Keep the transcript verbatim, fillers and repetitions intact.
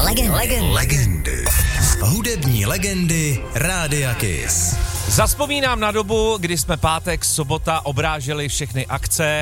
Legendy. Legendy. Legendy. Hudební legendy Rádia Kiss. Zazpomínám na dobu, kdy jsme pátek, sobota obráželi všechny akce